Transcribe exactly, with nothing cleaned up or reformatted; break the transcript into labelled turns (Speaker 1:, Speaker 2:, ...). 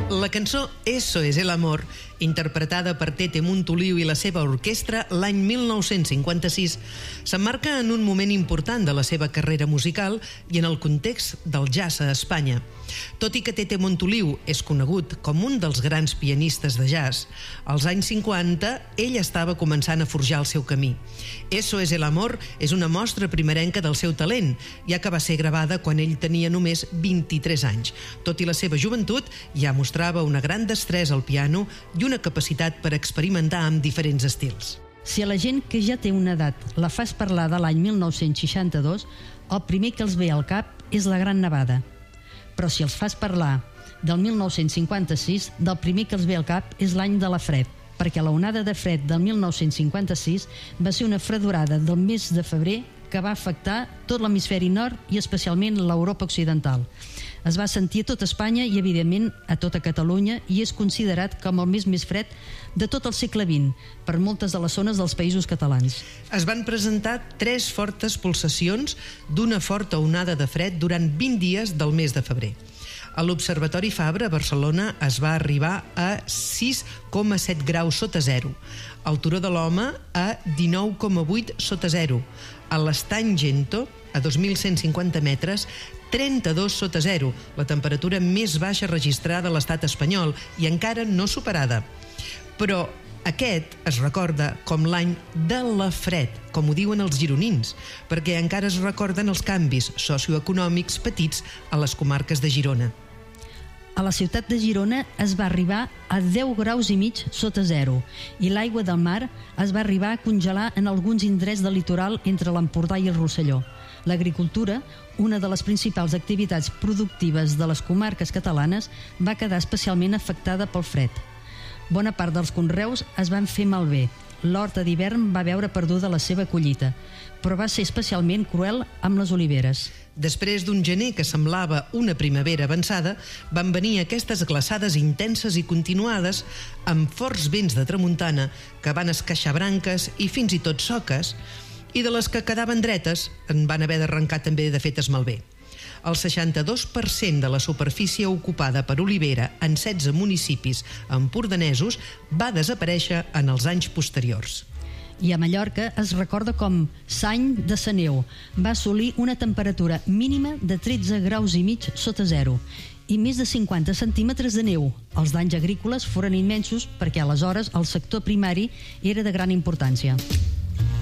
Speaker 1: La cançó Eso es el amor, interpretada per Tete Montoliu i la seva orquestra l'any mil nou-cents cinquanta-sis, s'emmarca en un moment important de la seva carrera musical i en el context del jazz a Espanya. Tot i que Tete Montoliu és conegut com un dels grans pianistes de jazz, als anys cinquanta ell estava començant a forjar el seu camí. Eso es el amor és una mostra primerenca del seu talent, ja que va ser gravada quan ell tenia només vint-i-tres anys. Tot i la seva joventut, ja mostrava una gran destresa al piano i una capacitat per experimentar amb diferents estils.
Speaker 2: Si a la gent que ja té una edat la fas parlar de l'any mil nou-cents seixanta-dos, el primer que els ve al cap és la Gran Nevada. Però si els fas parlar del mil nou-cents cinquanta-sis, del primer que els ve al cap és l'any de la fred, perquè la onada de fred del mil nou-cents cinquanta-sis va ser una fredorada del mes de febrer que va afectar tot l'hemisferi nord i especialment l'Europa occidental. Es va sentir a tot Espanya i, evidentment, a tota Catalunya i és considerat com el mes més fred de tot el segle vint per moltes de les zones dels països catalans.
Speaker 1: Es van presentar tres fortes pulsacions d'una forta onada de fred durant vint dies del mes de febrer. A l'Observatori Fabra, a Barcelona, es va arribar a sis coma set graus sota zero, al Turó de l'Home a dinou coma vuit sota zero, a l'Estany Gento, a dos mil cent cinquanta metres, trenta-dos sota zero, la temperatura més baixa registrada a l'estat espanyol i encara no superada. Però aquest es recorda com l'any de la fred, com ho diuen els gironins, perquè encara es recorden els canvis socioeconòmics petits a les comarques de Girona.
Speaker 2: A la ciutat de Girona es va arribar a deu graus i mig sota zero i l'aigua del mar es va arribar a congelar en alguns indrets del litoral entre l'Empordà i el Rosselló. L'agricultura, una de les principals activitats productives de les comarques catalanes, va quedar especialment afectada pel fred. Bona part dels conreus es van fer malbé. L'horta d'hivern va veure perduda la seva collita, però va ser especialment cruel amb les oliveres.
Speaker 1: Després d'un gener que semblava una primavera avançada, van venir aquestes glaçades intenses i continuades amb forts vents de tramuntana que van esqueixar branques i fins i tot soques, i de les que quedaven dretes en van haver d'arrencar també de fetes malbé. El seixanta-dos per cent de la superfície ocupada per olivera en setze municipis empordanesos va desaparèixer en els anys posteriors.
Speaker 2: I a Mallorca es recorda com Sany de sa neu. Va assolir una temperatura mínima de tretze graus i mig sota zero i més de cinquanta centímetres de neu. Els danys agrícoles foren immensos perquè aleshores el sector primari era de gran importància.